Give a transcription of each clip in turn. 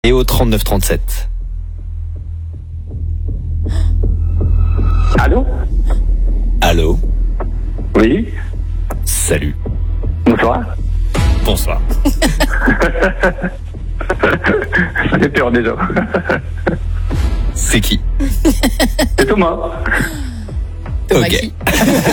Et au 39-37. Allô? Allô? Oui? Salut. Bonsoir. Bonsoir. Ça fait peur déjà. C'est qui? C'est Thomas. Thomas Ok. qui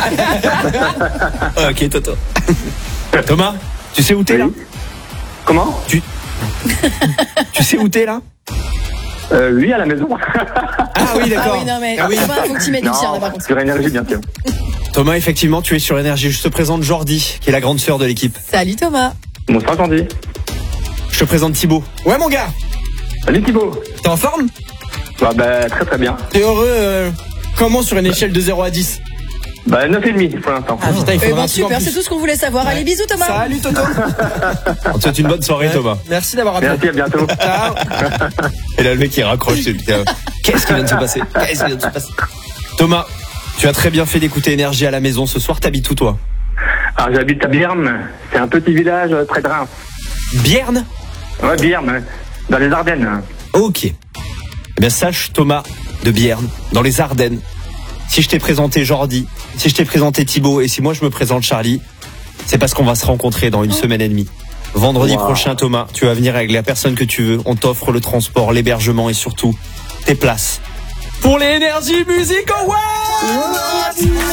Ok, Toto. Thomas, tu sais où t'es là? Oui. Comment? Tu sais où t'es là? Oui, à la maison. Ah oui, Ah d'accord. oui, non mais Ah oui. Thomas, faut que tu mettes du tir là par contre. Sur énergie, bien sûr. Thomas, effectivement, tu es sur Énergie. Je te présente Jordi, qui est la grande sœur de l'équipe. Salut Thomas. Bonsoir, Jordi. Je te présente Thibaut. Ouais, mon gars. Salut Thibaut. T'es en forme? Bah, très très bien. T'es heureux comment sur une échelle de 0 à 10? Bah, 9,5 pour l'instant. Ah putain, il faudra Bon, un truc en super, plus. c'est tout ce qu'on voulait savoir. Allez, bisous Thomas. Salut Toto. On te souhaite une bonne soirée, Thomas. Merci d'avoir appelé. Merci, à bientôt. Ciao. Et là, le mec, il raccroche. Qu'est-ce qui vient de se passer? Qu'est-ce qui vient de se passer? Thomas, tu as très bien fait d'écouter Énergie à la maison. Ce soir, t'habites où, toi? Alors, j'habite à Bierne. C'est un petit village près de Reims. Bierne? Ouais, Bierne, dans les Ardennes. Ok. Eh bien, sache, Thomas, de Bierne, dans les Ardennes, si je t'ai présenté Jordi, si je t'ai présenté Thibaut, et si moi je me présente Charlie, c'est parce qu'on va se rencontrer dans une semaine et demie. Vendredi prochain, Thomas, tu vas venir avec la personne que tu veux. On t'offre le transport, l'hébergement et surtout tes places pour les Energy Music Awards.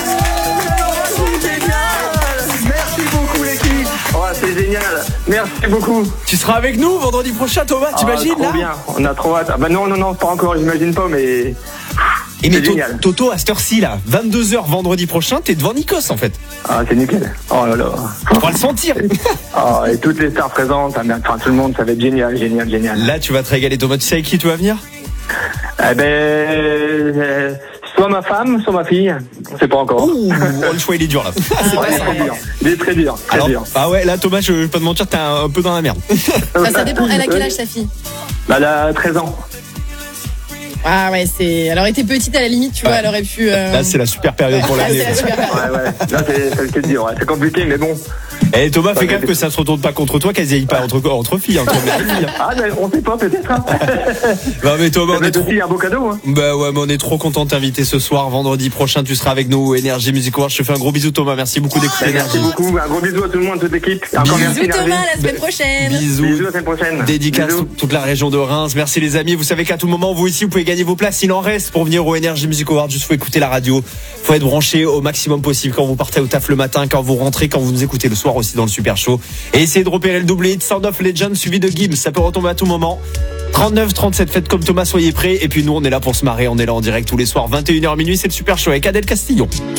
Merci beaucoup, l'équipe. Oh, c'est génial. Merci beaucoup. Tu seras avec nous vendredi prochain, Thomas, t'imagines trop là? bien. On a trop hâte. Ah bah non, pas encore, j'imagine pas, mais... Et mais c'est génial. Toto, à cette heure-ci là, 22h vendredi prochain, t'es devant Nikos en fait. Ah, c'est nickel. Oh là là. Tu pourras le sentir. Ah, et toutes les stars présentes, enfin tout le monde, ça va être génial. Là, tu vas te régaler, Thomas. Tu sais avec qui tu vas venir? Eh ben, soit ma femme, soit ma fille. On sait pas encore. Ouh, le choix il est dur là. Ouais, il est très dur. Alors, dur. ah ouais, là Thomas, je vais pas te mentir, t'es un peu dans la merde. Ça dépend. Elle a quel âge sa fille? Bah, elle a 13 ans. Ah ouais, elle aurait été petite à la limite, tu vois, elle aurait pu. Là, c'est la super période pour Ah, l'année. c'est la super période. Ouais. Là, c'est dur. Ouais. C'est compliqué, mais bon. Et Thomas, fais gaffe que ça se retourne pas contre toi, qu'elles aillent pas entre filles, entre mères et filles. Ah, mais on sait pas, peut-être. Hein. Non mais Thomas, on est C'est trop... aussi un beau cadeau. Hein. Bah ouais, mais on est trop content de t'inviter ce soir. Vendredi prochain, tu seras avec nous. Énergie Music Awards. Je te fais un gros bisou, Thomas. Merci beaucoup d'écouter Merci Énergie. beaucoup. Un gros bisou à tout le monde, toute l'équipe. Encore merci, Bisous Thomas, Énergie. à la semaine prochaine. Bisous. Bisous, à la semaine prochaine. Dédicace Bisous. toute la région de Reims. Merci les amis. Vous savez qu'à tout moment, vous aussi, vous pouvez gagner vos places. Il en reste pour venir au Energy Music Awards. Juste faut écouter la radio. Faut être branché au maximum possible quand vous partez au taf le matin, quand vous rentrez, quand vous nous écoutez le soir aussi dans le Super Show. Et essayez de repérer le double hit Sound of Legend suivi de Gibbs. Ça peut retomber à tout moment. 39-37, faites comme Thomas, soyez prêts. Et puis nous, on est là pour se marrer. On est là en direct tous les soirs, 21h minuit. C'est le Super Show avec Adèle Castillon.